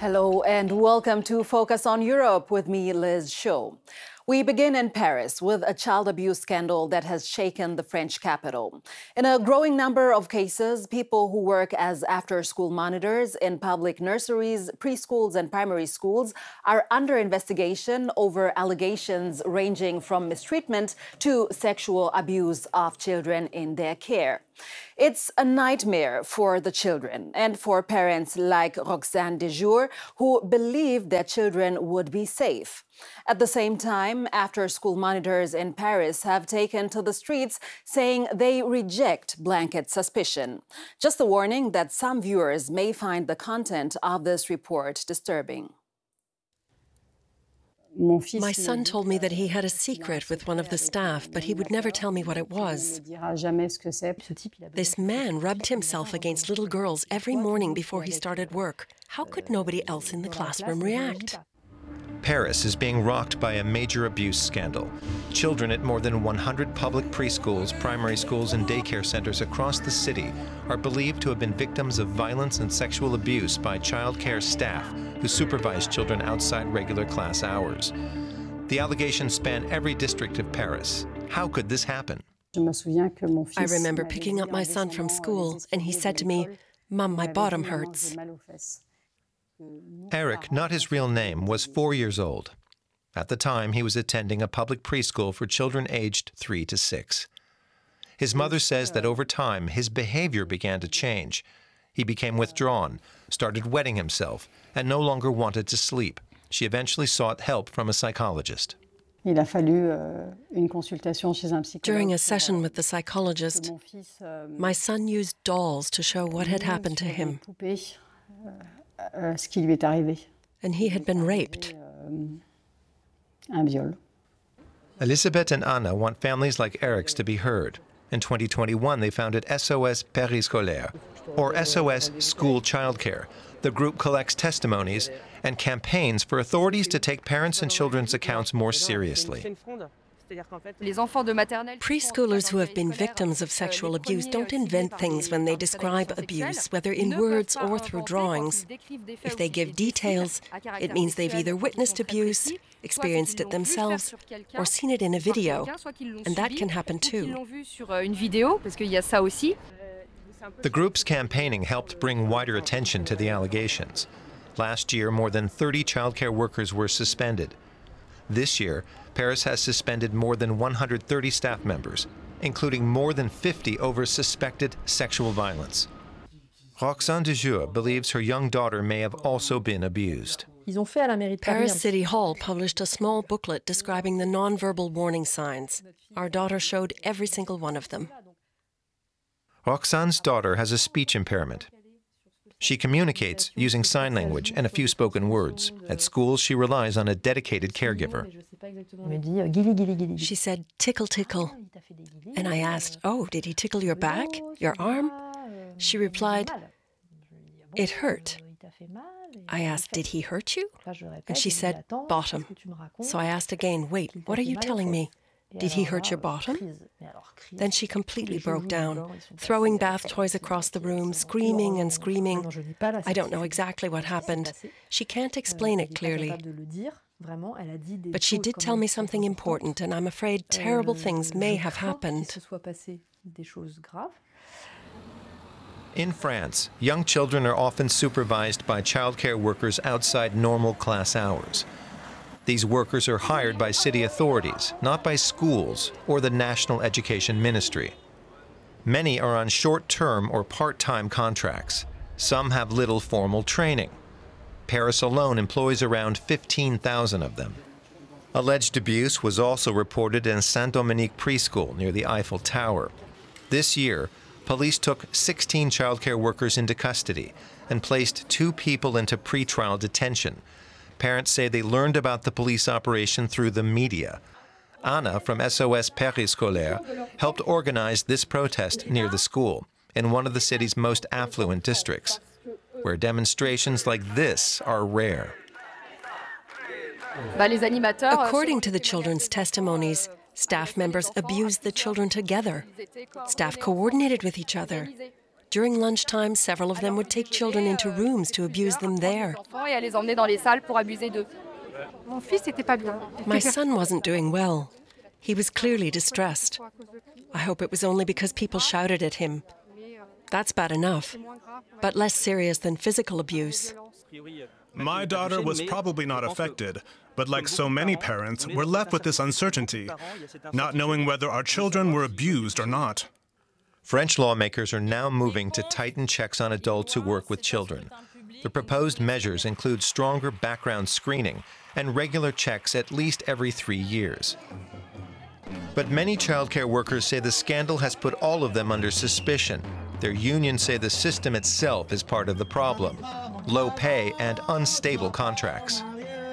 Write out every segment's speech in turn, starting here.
Hello and welcome to Focus on Europe with me, Liz Shaw. We begin in Paris with a child abuse scandal that has shaken the French capital. In a growing number of cases, people who work as after-school monitors in public nurseries, preschools and primary schools are under investigation over allegations ranging from mistreatment to sexual abuse of children in their care. It's a nightmare for the children and for parents like Roxane Dejour, who believe their children would be safe. At the same time, after-school monitors in Paris have taken to the streets saying they reject blanket suspicion. Just a warning that some viewers may find the content of this report disturbing. My son told me that he had a secret with one of the staff, but he would never tell me what it was. This man rubbed himself against little girls every morning before he started work. How could nobody else in the classroom react? Paris is being rocked by a major abuse scandal. Children at more than 100 public preschools, primary schools, and daycare centers across the city are believed to have been victims of violence and sexual abuse by child care staff who supervise children outside regular class hours. The allegations span every district of Paris. How could this happen? I remember picking up my son from school, and he said to me, "Mom, my bottom hurts." Eric, not his real name, was 4 years old. At the time, he was attending a public preschool for children aged 3 to 6. His mother says that over time, his behavior began to change. He became withdrawn, started wetting himself, and no longer wanted to sleep. She eventually sought help from a psychologist. During a session with the psychologist, my son used dolls to show what had happened to him. And he had been raped. Elisabeth and Anna want families like Eric's to be heard. In 2021, they founded SOS Périscolaire, or SOS School Childcare. The group collects testimonies and campaigns for authorities to take parents' and children's accounts more seriously. Preschoolers who have been victims of sexual abuse don't invent things when they describe abuse, whether in words or through drawings. If they give details, it means they've either witnessed abuse, experienced it themselves, or seen it in a video. And that can happen too. The group's campaigning helped bring wider attention to the allegations. Last year, more than 30 childcare workers were suspended. This year, Paris has suspended more than 130 staff members, including more than 50 over suspected sexual violence. Roxane Dejour believes her young daughter may have also been abused. Paris City Hall published a small booklet describing the nonverbal warning signs. Our daughter showed every single one of them. Roxane's daughter has a speech impairment. She communicates using sign language and a few spoken words. At school, she relies on a dedicated caregiver. She said, "Tickle, tickle." And I asked, "Oh, did he tickle your back, your arm?" She replied, "It hurt." I asked, "Did he hurt you?" And she said, "Bottom." So I asked again, "Wait, what are you telling me? Did he hurt your bottom?" Then she completely broke down, throwing bath toys across the room, screaming and screaming. I don't know exactly what happened. She can't explain it clearly. But she did tell me something important, and I'm afraid terrible things may have happened. In France, young children are often supervised by childcare workers outside normal class hours. These workers are hired by city authorities, not by schools or the National Education Ministry. Many are on short-term or part-time contracts. Some have little formal training. Paris alone employs around 15,000 of them. Alleged abuse was also reported in Saint-Dominique preschool near the Eiffel Tower. This year, police took 16 childcare workers into custody and placed 2 people into pretrial detention. Parents say they learned about the police operation through the media. Anna from SOS Périscolaire helped organize this protest near the school in one of the city's most affluent districts, where demonstrations like this are rare. According to the children's testimonies, staff members abused the children together. Staff coordinated with each other. During lunchtime, several of them would take children into rooms to abuse them there. enfants et elle les emmenait dans les salles pour abuser d'eux. Mon fils était pas bien. My son wasn't doing well. He was clearly distressed. I hope it was only because people shouted at him. That's bad enough, but less serious than physical abuse. My daughter was probably not affected, but like so many parents, we're left with this uncertainty, not knowing whether our children were abused or not. French lawmakers are now moving to tighten checks on adults who work with children. The proposed measures include stronger background screening and regular checks at least every 3 years. But many childcare workers say the scandal has put all of them under suspicion. Their unions say the system itself is part of the problem: low pay and unstable contracts.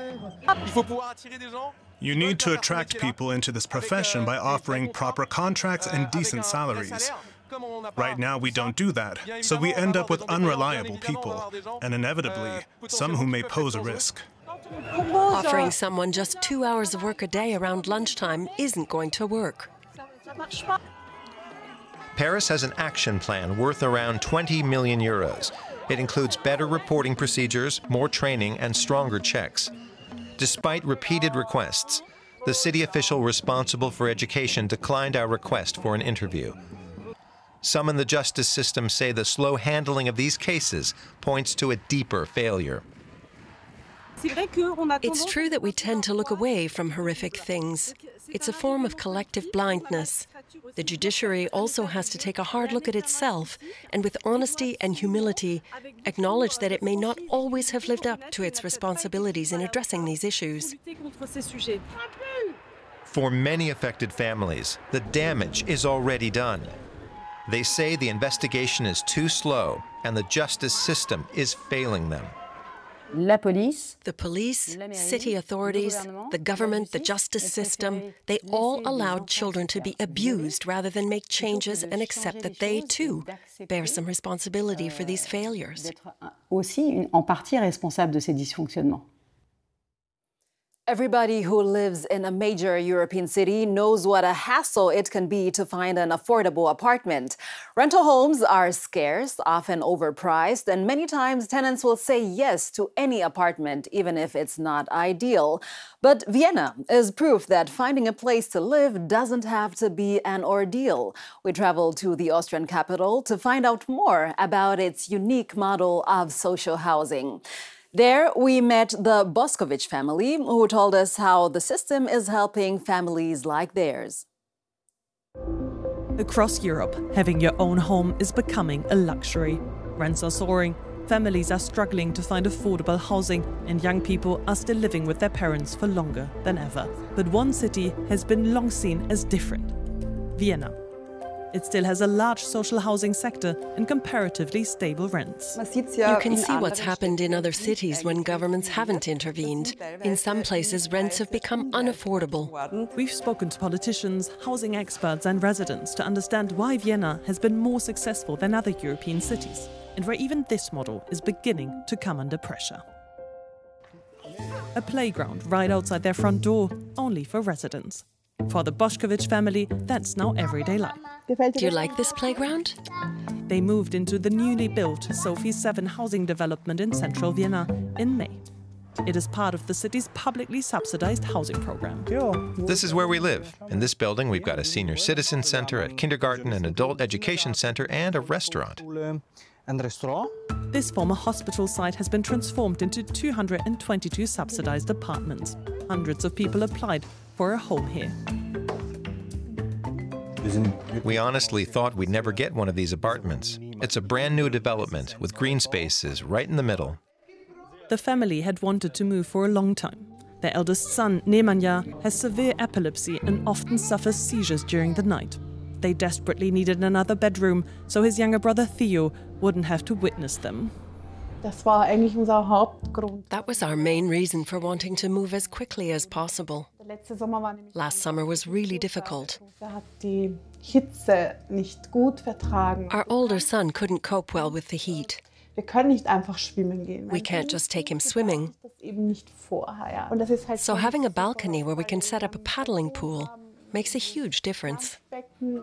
You need to attract people into this profession by offering proper contracts and decent salaries. Right now, we don't do that, so we end up with unreliable people, and inevitably, some who may pose a risk. Offering someone just 2 hours of work a day around lunchtime isn't going to work. Paris has an action plan worth around 20 million euros. It includes better reporting procedures, more training, and stronger checks. Despite repeated requests, the city official responsible for education declined our request for an interview. Some in the justice system say the slow handling of these cases points to a deeper failure. It's true that we tend to look away from horrific things. It's a form of collective blindness. The judiciary also has to take a hard look at itself and, with honesty and humility, acknowledge that it may not always have lived up to its responsibilities in addressing these issues. For many affected families, the damage is already done. They say the investigation is too slow and the justice system is failing them. The police, city authorities, the government, the justice system, they all allowed children to be abused rather than make changes and accept that they, too, bear some responsibility for these failures. Everybody who lives in a major European city knows what a hassle it can be to find an affordable apartment. Rental homes are scarce, often overpriced, and many times tenants will say yes to any apartment, even if it's not ideal. But Vienna is proof that finding a place to live doesn't have to be an ordeal. We traveled to the Austrian capital to find out more about its unique model of social housing. There, we met the Bošković family, who told us how the system is helping families like theirs. Across Europe, having your own home is becoming a luxury. Rents are soaring, families are struggling to find affordable housing, and young people are still living with their parents for longer than ever. But one city has been long seen as different: Vienna. It still has a large social housing sector and comparatively stable rents. You can see what's happened in other cities when governments haven't intervened. In some places, rents have become unaffordable. We've spoken to politicians, housing experts and residents to understand why Vienna has been more successful than other European cities, and where even this model is beginning to come under pressure. A playground right outside their front door, only for residents. For the Bošković family, that's now everyday life. Do you like this playground? They moved into the newly built Sophie 7 housing development in central Vienna in May. It is part of the city's publicly subsidized housing program. This is where we live. In this building, we've got a senior citizen center, a kindergarten, an adult education center, and a restaurant. This former hospital site has been transformed into 222 subsidized apartments. Hundreds of people applied for a home here. We honestly thought we'd never get one of these apartments. It's a brand new development with green spaces right in the middle. The family had wanted to move for a long time. Their eldest son, Nemanja, has severe epilepsy and often suffers seizures during the night. They desperately needed another bedroom, so his younger brother Theo wouldn't have to witness them. That was our main reason for wanting to move as quickly as possible. Last summer was really difficult. Our older son couldn't cope well with the heat. We can't just take him swimming. So having a balcony where we can set up a paddling pool makes a huge difference.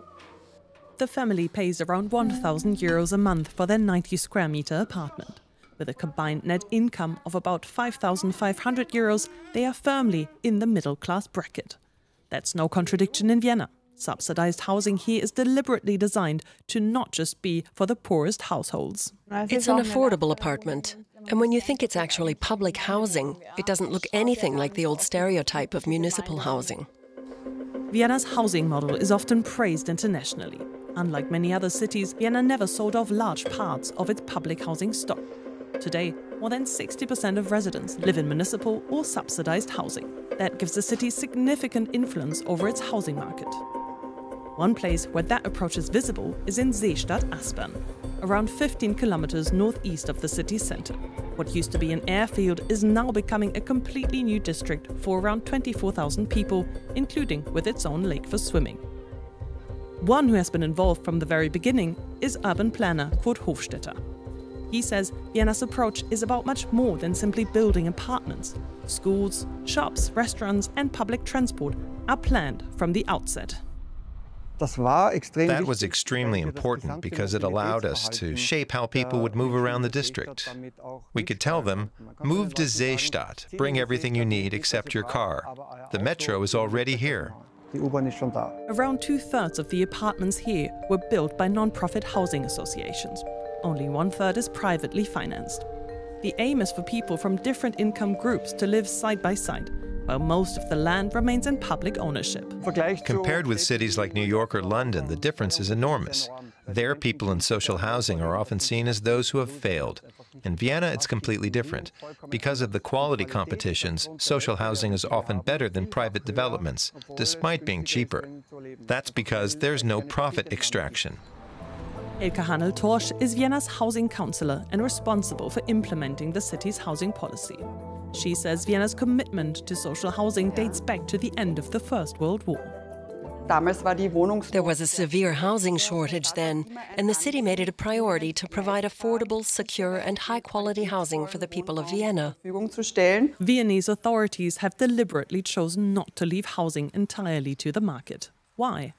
The family pays around 1,000 euros a month for their 90 square meter apartment. With a combined net income of about 5,500 euros, they are firmly in the middle-class bracket. That's no contradiction in Vienna. Subsidized housing here is deliberately designed to not just be for the poorest households. It's an affordable apartment. And when you think it's actually public housing, it doesn't look anything like the old stereotype of municipal housing. Vienna's housing model is often praised internationally. Unlike many other cities, Vienna never sold off large parts of its public housing stock. Today, more than 60% of residents live in municipal or subsidized housing. That gives the city significant influence over its housing market. One place where that approach is visible is in Seestadt Aspern, around 15 kilometers northeast of the city center. What used to be an airfield is now becoming a completely new district for around 24,000 people, including with its own lake for swimming. One who has been involved from the very beginning is urban planner Kurt Hofstetter. He says Vienna's approach is about much more than simply building apartments. Schools, shops, restaurants and public transport are planned from the outset. That was extremely important because it allowed us to shape how people would move around the district. We could tell them, move to Seestadt, bring everything you need except your car. The metro is already here. Around 2/3 of the apartments here were built by non-profit housing associations. Only 1/3 is privately financed. The aim is for people from different income groups to live side by side, while most of the land remains in public ownership. Compared with cities like New York or London, the difference is enormous. There, people in social housing are often seen as those who have failed. In Vienna, it's completely different. Because of the quality competitions, social housing is often better than private developments, despite being cheaper. That's because there's no profit extraction. Elke Hanel-Torsch is Vienna's housing councillor and responsible for implementing the city's housing policy. She says Vienna's commitment to social housing dates back to the end of the First World War. There was a severe housing shortage then, and the city made it a priority to provide affordable, secure and high-quality housing for the people of Vienna. Viennese authorities have deliberately chosen not to leave housing entirely to the market. Why?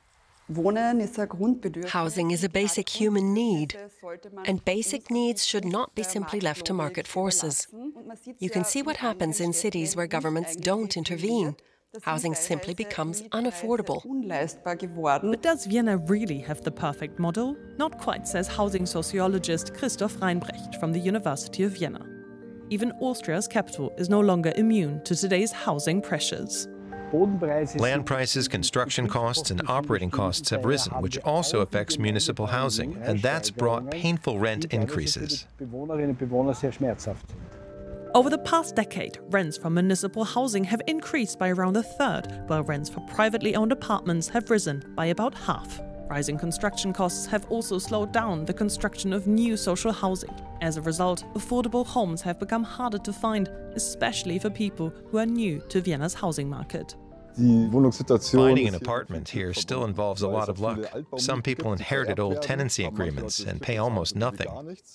Housing is a basic human need, and basic needs should not be simply left to market forces. You can see what happens in cities where governments don't intervene. Housing simply becomes unaffordable. But does Vienna really have the perfect model? Not quite, says housing sociologist Christoph Reinbrecht from the University of Vienna. Even Austria's capital is no longer immune to today's housing pressures. Land prices, construction costs, and operating costs have risen, which also affects municipal housing, and that's brought painful rent increases. Over the past decade, rents for municipal housing have increased by around 1/3, while rents for privately owned apartments have risen by about half. Rising construction costs have also slowed down the construction of new social housing. As a result, affordable homes have become harder to find, especially for people who are new to Vienna's housing market. Finding an apartment here still involves a lot of luck. Some people inherited old tenancy agreements and pay almost nothing.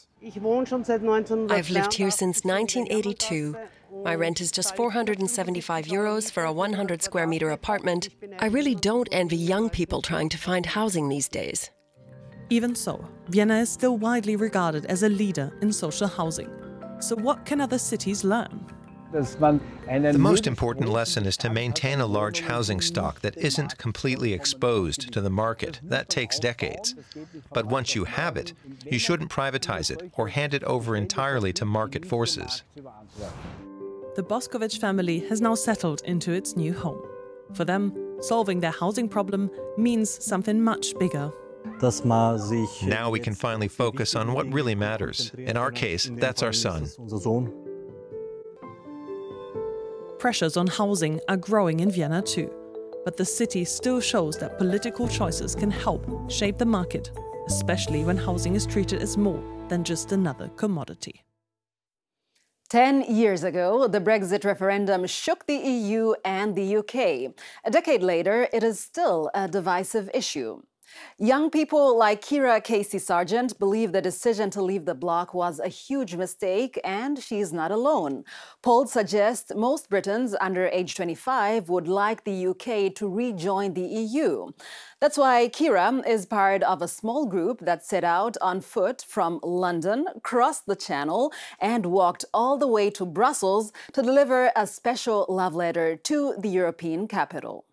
I've lived here since 1982. My rent is just 475 euros for a 100 square meter apartment. I really don't envy young people trying to find housing these days. Even so, Vienna is still widely regarded as a leader in social housing. So what can other cities learn? The most important lesson is to maintain a large housing stock that isn't completely exposed to the market. That takes decades. But once you have it, you shouldn't privatize it or hand it over entirely to market forces. The Boskovich family has now settled into its new home. For them, solving their housing problem means something much bigger. Now we can finally focus on what really matters. In our case, that's our son. Pressures on housing are growing in Vienna too. But the city still shows that political choices can help shape the market, especially when housing is treated as more than just another commodity. 10 years ago, the Brexit referendum shook the EU and the UK. A decade later, it is still a divisive issue. Young people like Kira Casey Sargent believe the decision to leave the bloc was a huge mistake, and she's not alone. Polls suggest most Britons under age 25 would like the UK to rejoin the EU. That's why Kira is part of a small group that set out on foot from London, crossed the Channel, and walked all the way to Brussels to deliver a special love letter to the European capital.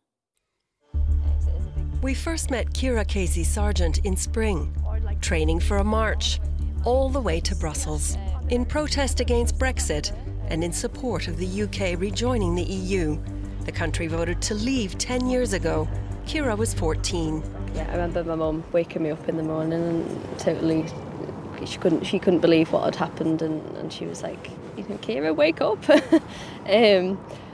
We first met Kira Casey Sargent in spring, training for a march, all the way to Brussels, in protest against Brexit and in support of the UK rejoining the EU. The country voted to leave 10 years ago. Kira was 14. Yeah, I remember my mum waking me up in the morning and totally, she couldn't believe what had happened, and she was like, you know, Kira, wake up.